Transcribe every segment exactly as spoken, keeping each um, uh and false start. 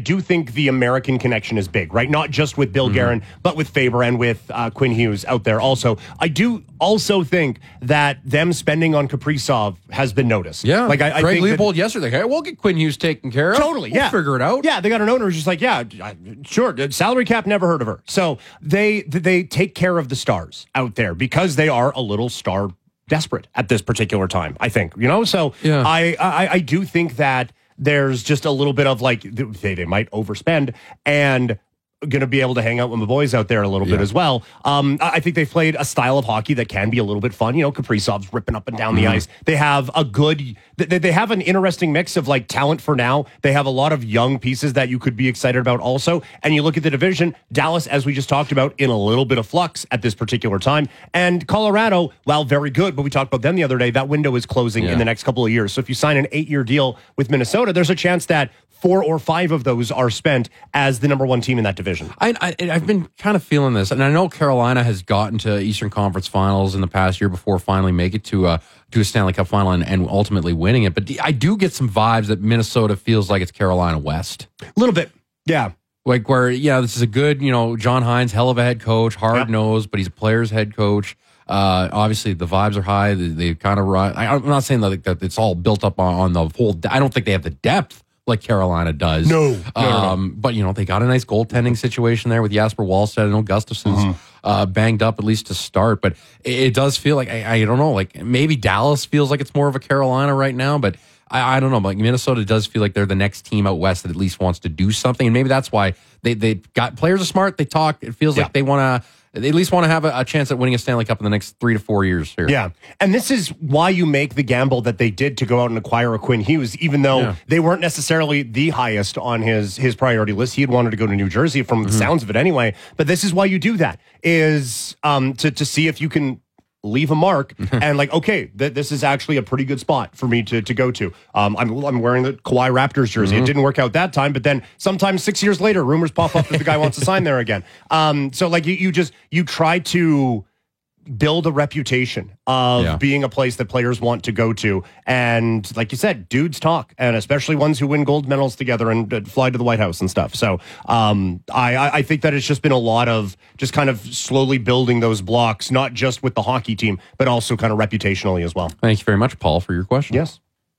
do think the American connection is big, right? Not just with Bill mm-hmm. Guerin, but with Faber and with uh, Quinn Hughes out there also. I do also think that them spending on Kaprizov has been noticed. Yeah. Like I, I Craig think Leopold that, yesterday, hey, we'll get Quinn Hughes taken care of. Totally, we'll yeah. figure it out. Yeah, they got an owner who's just like, yeah, sure, salary cap, never heard of her. So they they take care of the stars out there because they are a little star desperate at this particular time, I think. You know, so yeah. I, I I do think that there's just a little bit of like, they, they might overspend and going to be able to hang out with the boys out there a little yeah. bit as well. Um, I think they've played a style of hockey that can be a little bit fun. You know, Kaprizov's ripping up and down mm-hmm. the ice. They have a good, they, they have an interesting mix of like talent for now. They have a lot of young pieces that you could be excited about also. And you look at the division, Dallas, as we just talked about, in a little bit of flux at this particular time. And Colorado, while very good, but we talked about them the other day, that window is closing yeah. in the next couple of years. So if you sign an eight-year deal with Minnesota, there's a chance that four or five of those are spent as the number one team in that division. I, I, I've been kind of feeling this, and I know Carolina has gotten to Eastern Conference Finals in the past year before finally make it to a to a Stanley Cup final and, and ultimately winning it. But I do get some vibes that Minnesota feels like it's Carolina West. A little bit, yeah. Like where, yeah, this is a good, you know, John Hines, hell of a head coach, hard yep. nosed, but he's a player's head coach. Uh, obviously, the vibes are high. They, they kind of run. I, I'm not saying that, that it's all built up on, on the whole. I don't think they have the depth like Carolina does. No, no, um, no, no. But, you know, they got a nice goaltending situation there with Jasper Wallstedt. I know Gustafson's mm-hmm. uh, banged up at least to start, but it, it does feel like, I, I don't know, like maybe Dallas feels like it's more of a Carolina right now, but I, I don't know. Like Minnesota does feel like they're the next team out west that at least wants to do something, and maybe that's why they they got players are smart. They talk. It feels yeah. like they want to. They at least want to have a, a chance at winning a Stanley Cup in the next three to four years here. Yeah. And this is why you make the gamble that they did to go out and acquire a Quinn Hughes, even though yeah. they weren't necessarily the highest on his, his priority list. He had wanted to go to New Jersey from mm-hmm. the sounds of it anyway. But this is why you do that, is um, to, to see if you can leave a mark and like, okay, th- this is actually a pretty good spot for me to, to go to. Um, I'm, I'm wearing the Kawhi Raptors jersey. Mm-hmm. It didn't work out that time, but then sometime six years later, rumors pop up that the guy wants to sign there again. Um, so like you, you just, you try to build a reputation of yeah. being a place that players want to go to. And like you said, dudes talk, and especially ones who win gold medals together and uh, fly to the White House and stuff. So um, I, I think that it's just been a lot of just kind of slowly building those blocks, not just with the hockey team, but also kind of reputationally as well. Thank you very much, Paul, for your question. Yes.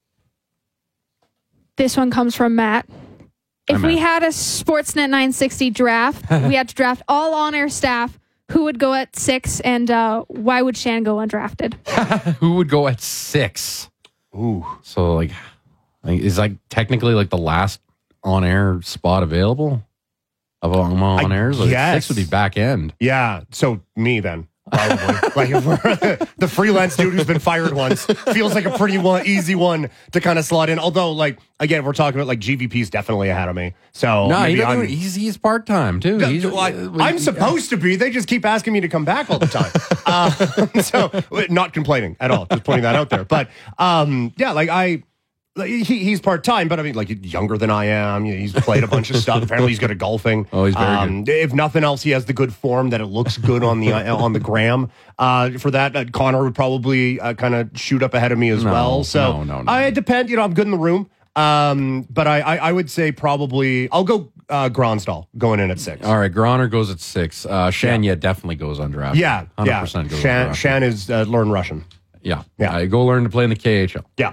This one comes from Matt. If Hi, we Matt. had a Sportsnet nine sixty draft, we had to draft all on-air staff, who would go at six, and uh, why would Shan go undrafted? Who would go at six? Ooh. So, like, like, is like technically like the last on-air spot available of on, on airs? Like yes. Six would be back end. Yeah. So me then. Probably. Like if we're, the freelance dude who's been fired once feels like a pretty one, easy one to kind of slot in. Although, like, again, we're talking about like G V P's definitely ahead of me. So no, maybe he I'm, he's he's part time too. No, He's, well, I, I'm supposed to be. They just keep asking me to come back all the time. uh, so not complaining at all. Just putting that out there. But um, yeah, like I. Like, he, he's part-time, but I mean, like, younger than I am. He's played a bunch of stuff. Apparently, he's good at golfing. Oh, he's very um, good. If nothing else, he has the good form that it looks good on the uh, on the gram. Uh, for that, uh, Connor would probably uh, kind of shoot up ahead of me as no, well. So, no, no, no. I depend. You know, I'm good in the room. Um, but I, I, I would say probably I'll go uh, Gronsdahl going in at six. All right, Groner goes at six. Uh, Shan, yeah. yeah, definitely goes undrafted. Yeah, one hundred percent yeah. goes Shan, undrafted. Shan is uh, learn Russian. Yeah, yeah. Uh, go learn to play in the K H L. Yeah.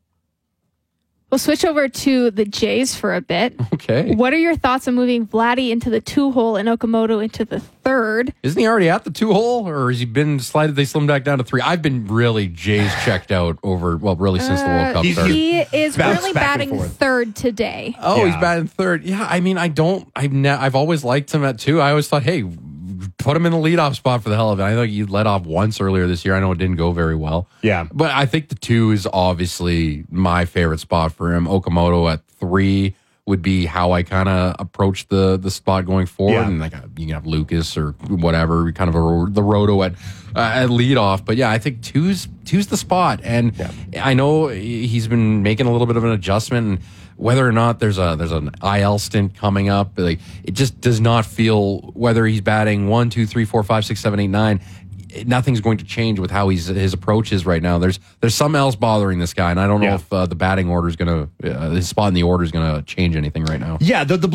We'll switch over to the Jays for a bit. Okay. What are your thoughts on moving Vladdy into the two hole and Okamoto into the third? Isn't he already at the two hole, or has he been slided? They slimmed back down to three. I've been really Jays checked out over, well, really since the World Cup Uh, started. He is Bounce currently back and batting forth. third today. Oh, Yeah. he's batting third. Yeah, I mean, I don't. I've ne- I've always liked him at two. I always thought, hey, put him in the leadoff spot for the hell of it. I think he led off once earlier this year. I know it didn't go very well. Yeah. But I think the two is obviously my favorite spot for him. Okamoto at three would be how I kind of approach the the spot going forward. Yeah. And like you can have Lucas or whatever, kind of a, the roto at uh, at leadoff. But yeah, I think two's two's the spot. And Yeah. I know he's been making a little bit of an adjustment. And whether or not there's a there's an I L stint coming up, like it just does not feel whether he's batting one, two, three, four, five, six, seven, eight, nine. Nothing's going to change with how he's his approach is right now. There's there's something else bothering this guy, and I don't know Yeah. if uh, the batting order is going to uh, his spot in the order is going to change anything right now. Yeah, the, the